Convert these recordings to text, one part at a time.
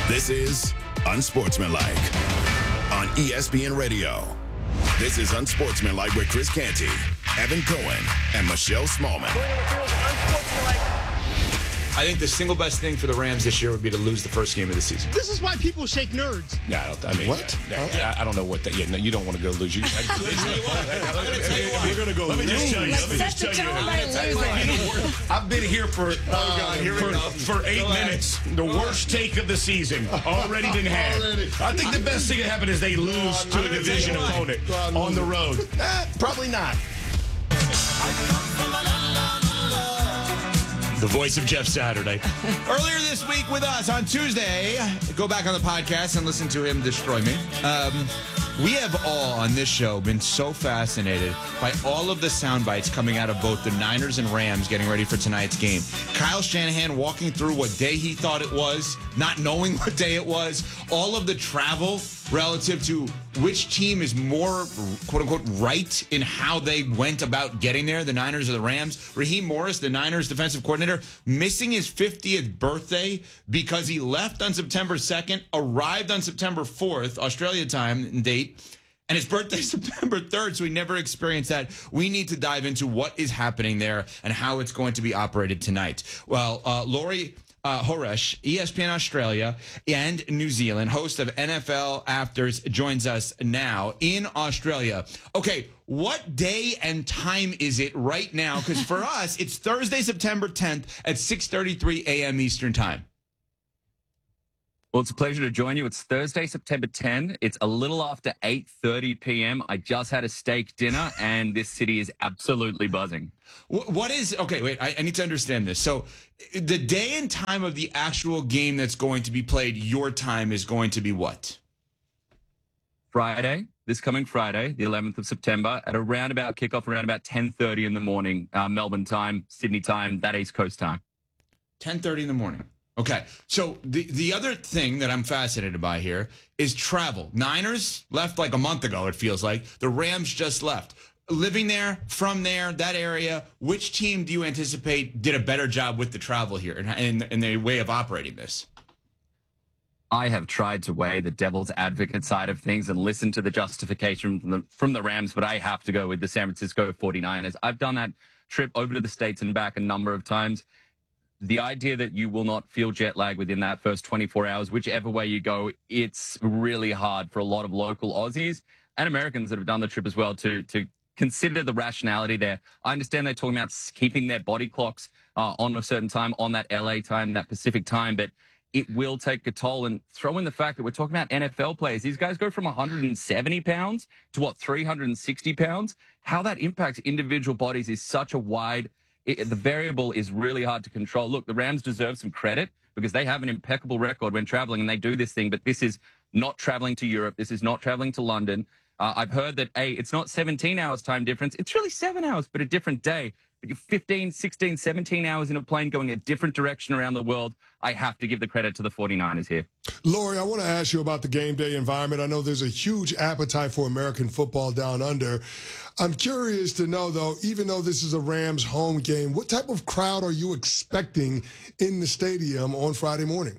This is Unsportsmanlike on ESPN Radio. This is Unsportsmanlike with Chris Canty, Evan Cohen, and Michelle Smallman. I think the single best thing for the Rams this year would be to lose the first game of the season. This is why people shake nerds. Yeah, I mean, what? I don't know what that. Yeah, no, you don't want to go lose. You're going to go. Let me just tell you. I've been here for 8 minutes. The worst take of the season already been had. I think the best thing that happened is they lose to a division opponent on the road. Probably not. The voice of Jeff Saturday. Earlier this week with us on Tuesday, go back on the podcast and listen to him destroy me. We have all on this show been so fascinated by all of the sound bites coming out of both the Niners and Rams getting ready for tonight's game. Kyle Shanahan walking through what day he thought it was, not knowing what day it was, all of the travel relative to which team is more, quote-unquote, right in how they went about getting there, the Niners or the Rams. Raheem Morris, the Niners defensive coordinator, missing his 50th birthday because he left on September 2nd, arrived on September 4th, Australia time and date, and his birthday is September 3rd, so he never experienced that. We need to dive into what is happening there and how it's going to be operated tonight. Well, Laurie Horesh, ESPN Australia and New Zealand, host of NFL Afters, joins us now in Australia. Okay, what day and time is it right now? Because for us, it's Thursday, September 10th at 6:33 a.m. Eastern Time. Well, it's a pleasure to join you. It's Thursday, September 10. It's a little after 8:30 p.m. I just had a steak dinner, and this city is absolutely buzzing. What is, okay, wait, I need to understand this. So the day and time of the actual game that's going to be played, your time is going to be what? Friday, this coming Friday, the 11th of September, at around about kickoff, around about 10:30 in the morning, Melbourne time, Sydney time, that East Coast time. 10:30 in the morning. Okay, so the other thing that I'm fascinated by here is travel. Niners left like a month ago, it feels like. The Rams just left. Living there, from there, that area, which team do you anticipate did a better job with the travel here and the way of operating this? I have tried to weigh the devil's advocate side of things and listen to the justification from the Rams, but I have to go with the San Francisco 49ers. I've done that trip over to the States and back a number of times. The idea that you will not feel jet lag within that first 24 hours, whichever way you go, it's really hard for a lot of local Aussies and Americans that have done the trip as well to consider the rationality there. I understand they're talking about keeping their body clocks on a certain time, on that LA time, that Pacific time, but it will take a toll. And throw in the fact that we're talking about NFL players. These guys go from 170 pounds to 360 pounds. How that impacts individual bodies is such a wide the variable is really hard to control. Look, the Rams deserve some credit because they have an impeccable record when traveling and they do this thing, but this is not traveling to Europe. This is not traveling to London. I've heard that, it's not 17 hours time difference. It's really 7 hours, but a different day. But you're 15, 16, 17 hours in a plane going a different direction around the world. I have to give the credit to the 49ers here. Laurie, I want to ask you about the game day environment. I know there's a huge appetite for American football down under. I'm curious to know, though, even though this is a Rams home game, what type of crowd are you expecting in the stadium on Friday morning?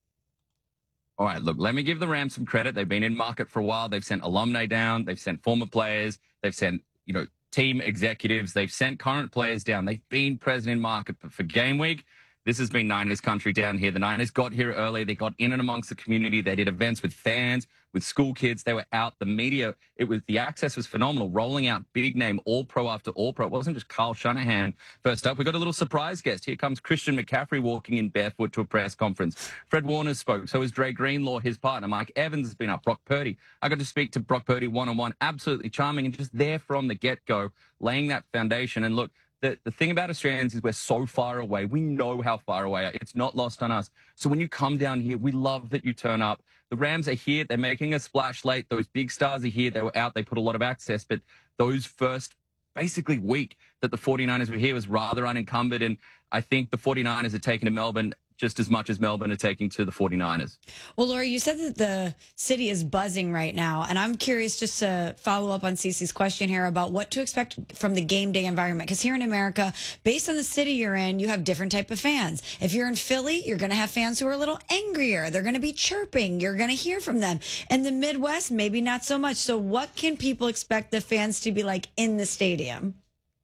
All right, look, let me give the Rams some credit. They've been in market for a while. They've sent alumni down. They've sent former players. They've sent, team executives. They've sent current players down. They've been present in market. But for game week, this has been Niners country down here. The Niners got here early. They got in and amongst the community. They did events with fans, with school kids. They were out. The media, the access was phenomenal. Rolling out big name All-Pro after All-Pro. It wasn't just Kyle Shanahan. First up, we got a little surprise guest. Here comes Christian McCaffrey walking in barefoot to a press conference. Fred Warner spoke. So is Dre Greenlaw, his partner. Mike Evans has been up. Brock Purdy. I got to speak to Brock Purdy one-on-one. Absolutely charming and just there from the get-go, laying that foundation. And look, the thing about Australians is we're so far away. We know how far away. It's not lost on us. So when you come down here, we love that you turn up. The Rams are here. They're making a splash late. Those big stars are here. They were out. They put a lot of access. But those first, basically, week that the 49ers were here was rather unencumbered. And I think the 49ers are taking to Melbourne just as much as Melbourne are taking to the 49ers. Well, Laura, you said that the city is buzzing right now, and I'm curious just to follow up on Cece's question here about what to expect from the game day environment. Because here in America, based on the city you're in, you have different type of fans. If you're in Philly, you're going to have fans who are a little angrier. They're going to be chirping. You're going to hear from them. And the Midwest, maybe not so much. So what can people expect the fans to be like in the stadium?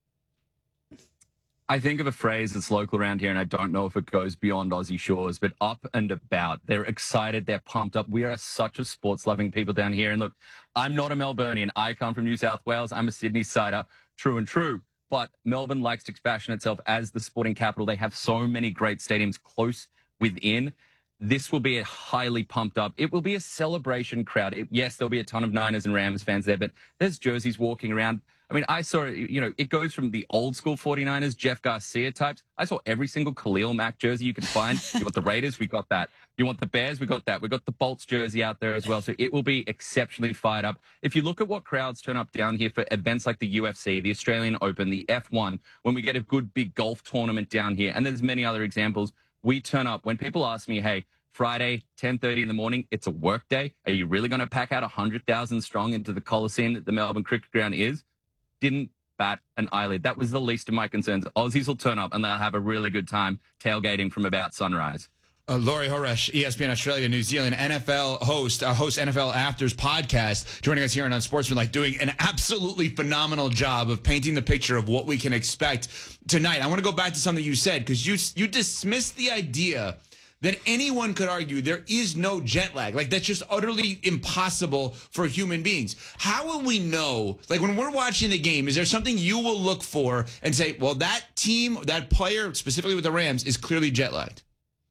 I think of a phrase that's local around here, and I don't know if it goes beyond Aussie shores, but up and about. They're excited. They're pumped up. We are such a sports-loving people down here. And look, I'm not a Melburnian. I come from New South Wales. I'm a Sydney sider, true and true. But Melbourne likes to fashion itself as the sporting capital. They have so many great stadiums close within. This will be a highly pumped up. It will be a celebration crowd. Yes, there'll be a ton of Niners and Rams fans there, but there's jerseys walking around. I mean, I saw, it goes from the old school 49ers, Jeff Garcia types. I saw every single Khalil Mack jersey you can find. You want the Raiders? We got that. You want the Bears? We got that. We got the Bolts jersey out there as well. So it will be exceptionally fired up. If you look at what crowds turn up down here for events like the UFC, the Australian Open, the F1, when we get a good big golf tournament down here, and there's many other examples, we turn up. When people ask me, hey, Friday, 10:30 in the morning, it's a work day. Are you really going to pack out 100,000 strong into the Coliseum that the Melbourne Cricket Ground is? Didn't bat an eyelid. That was the least of my concerns. Aussies will turn up and they'll have a really good time tailgating from about sunrise. Laurie Horesh, ESPN Australia, New Zealand, NFL host NFL Afters podcast, joining us here on Unsportsmanlike, doing an absolutely phenomenal job of painting the picture of what we can expect tonight. I want to go back to something you said, because you dismissed the idea that anyone could argue there is no jet lag. Like, that's just utterly impossible for human beings. How will we know, like, when we're watching the game, is there something you will look for and say, well, that team, that player, specifically with the Rams, is clearly jet lagged?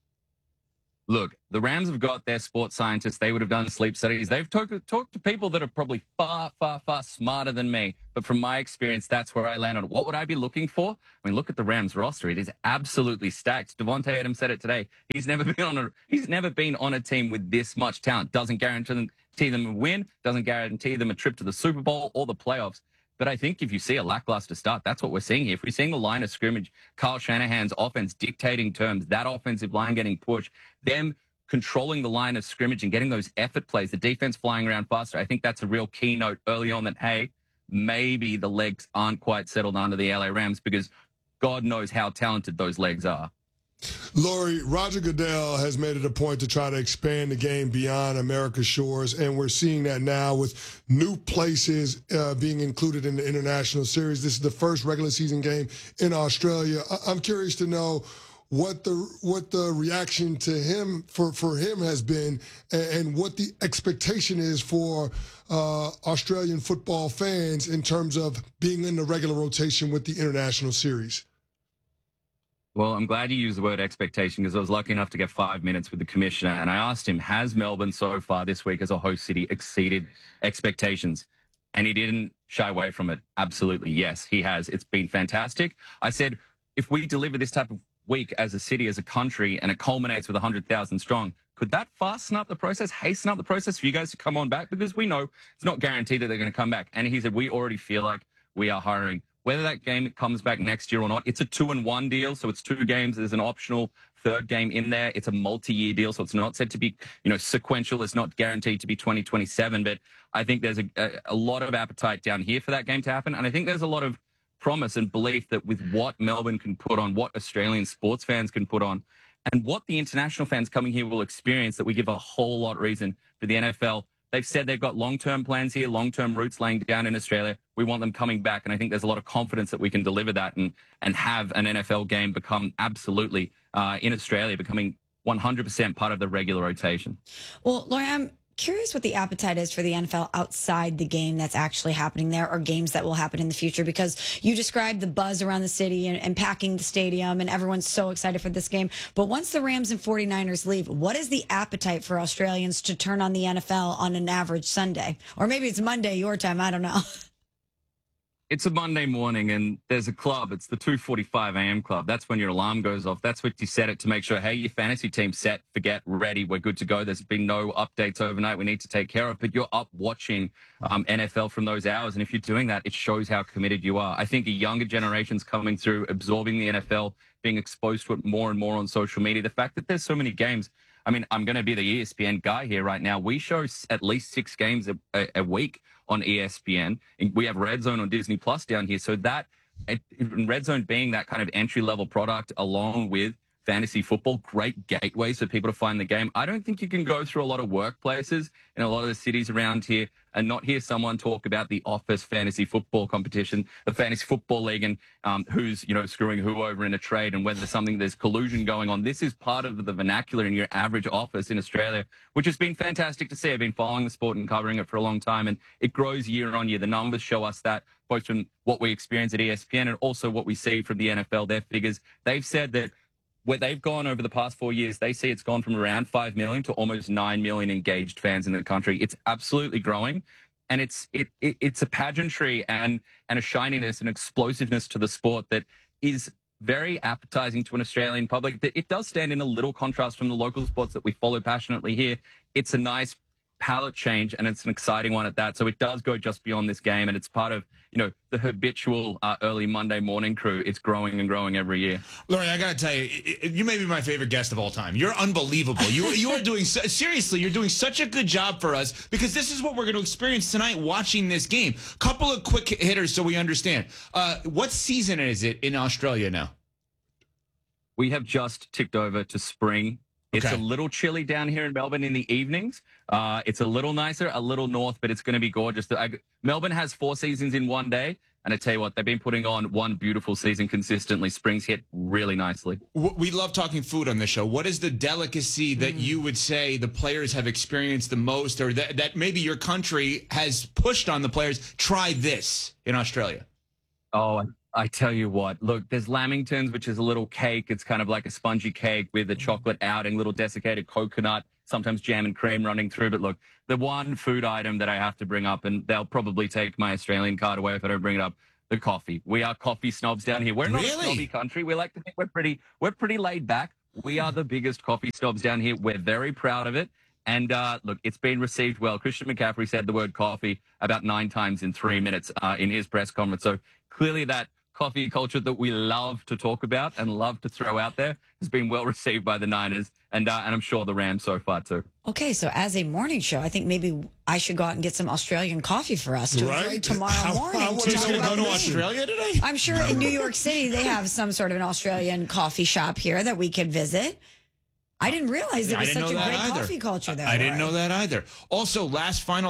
Look, the Rams have got their sports scientists. They would have done sleep studies. They've talked to people that are probably far, far, far smarter than me. But from my experience, that's where I land on it. What would I be looking for? I mean, look at the Rams roster. It is absolutely stacked. Devontae Adams said it today. He's never been on a team with this much talent. Doesn't guarantee them a win. Doesn't guarantee them a trip to the Super Bowl or the playoffs. But I think if you see a lackluster start, that's what we're seeing here. If we're seeing the line of scrimmage, Kyle Shanahan's offense dictating terms, that offensive line getting pushed, them controlling the line of scrimmage and getting those effort plays, the defense flying around faster, I think that's a real keynote early on that, hey, maybe the legs aren't quite settled under the LA Rams, because God knows how talented those legs are. Laurie, Roger Goodell has made it a point to try to expand the game beyond America's shores, and we're seeing that now with new places being included in the international series. This is the first regular season game in Australia. I'm curious to know what the reaction to him for him has been, and what the expectation is for Australian football fans in terms of being in the regular rotation with the international series. Well, I'm glad you used the word expectation, because I was lucky enough to get 5 minutes with the commissioner, and I asked him, has Melbourne so far this week as a host city exceeded expectations? And he didn't shy away from it. Absolutely, yes, he has. It's been fantastic. I said, if we deliver this type of week as a city, as a country, and it culminates with 100,000 strong, could that fasten up the process, hasten up the process for you guys to come on back? Because we know it's not guaranteed that they're going to come back. And he said, we already feel like we are hiring. Whether that game comes back next year or not, it's a 2-1 deal, so it's 2 games. There's an optional third game in there. It's a multi-year deal, so it's not said to be, sequential. It's not guaranteed to be 2027. But I think there's a lot of appetite down here for that game to happen, and I think there's a lot of promise and belief that with what Melbourne can put on, what Australian sports fans can put on, and what the international fans coming here will experience, that we give a whole lot of reason for the NFL. They've said they've got long-term plans here, long-term roots laying down in Australia. We want them coming back, and I think there's a lot of confidence that we can deliver that and have an NFL game become absolutely, in Australia, becoming 100% part of the regular rotation. Well, Laurie, I'm curious what the appetite is for the NFL outside the game that's actually happening there, or games that will happen in the future, because you described the buzz around the city and packing the stadium, and everyone's so excited for this game. But once the Rams and 49ers leave, what is the appetite for Australians to turn on the NFL on an average Sunday? Or maybe it's Monday your time, I don't know. It's a Monday morning and there's a club. It's the 2:45 a.m. club. That's when your alarm goes off. That's what you set it to make sure, hey, your fantasy team's set, forget, ready, we're good to go. There's been no updates overnight we need to take care of, but you're up watching NFL from those hours. And if you're doing that, it shows how committed you are. I think a younger generation's coming through, absorbing the NFL, being exposed to it more and more on social media. The fact that there's so many games. I mean, I'm going to be the ESPN guy here right now. We show at least 6 games a week on ESPN. We have Red Zone on Disney Plus down here. So that, Red Zone being that kind of entry-level product along with fantasy football, great gateways for people to find the game. I don't think you can go through a lot of workplaces in a lot of the cities around here and not hear someone talk about the office fantasy football competition, the fantasy football league, and who's, screwing who over in a trade and whether there's collusion going on. This is part of the vernacular in your average office in Australia, which has been fantastic to see. I've been following the sport and covering it for a long time, and it grows year on year. The numbers show us that, both from what we experience at ESPN and also what we see from the NFL, their figures. They've said that where they've gone over the past 4 years, they see it's gone from around 5 million to almost 9 million engaged fans in the country. It's absolutely growing, and it's a pageantry and a shininess and explosiveness to the sport that is very appetizing to an Australian public. It does stand in a little contrast from the local sports that we follow passionately here. It's a nice palette change, and it's an exciting one at that. So it does go just beyond this game, and it's part of the habitual early Monday morning crew. It's growing and growing every year. Laurie, I got to tell you, you may be my favorite guest of all time. You're unbelievable. You are doing, seriously, you're doing such a good job for us, because this is what we're going to experience tonight watching this game. Couple of quick hitters so we understand. What season is it in Australia now? We have just ticked over to spring. It's a little chilly down here in Melbourne in the evenings. It's a little nicer, a little north, but it's going to be gorgeous. Melbourne has 4 seasons in one day, and I tell you what, they've been putting on one beautiful season consistently. Spring's hit really nicely. We love talking food on this show. What is the delicacy that you would say the players have experienced the most, or that maybe your country has pushed on the players? Try this in Australia. Oh, I tell you what, look, there's lamingtons, which is a little cake. It's kind of like a spongy cake with a chocolate outing, little desiccated coconut, sometimes jam and cream running through. But look, the one food item that I have to bring up, and they'll probably take my Australian card away if I don't bring it up, the coffee. We are coffee snobs down here. We're not a snobby country. We like to think we're pretty laid back. We are the biggest coffee snobs down here. We're very proud of it. And look, it's been received well. Christian McCaffrey said the word coffee about 9 times in 3 minutes in his press conference. So clearly that coffee culture that we love to talk about and love to throw out there has been well received by the Niners, and I'm sure the Rams so far too. Okay, so as a morning show, I think maybe I should go out and get some Australian coffee for us to enjoy tomorrow morning. Just going to go to Australia today? I'm sure in New York City they have some sort of an Australian coffee shop here that we could visit. I didn't realize there was such a great coffee culture there. I didn't know that either. Also, last final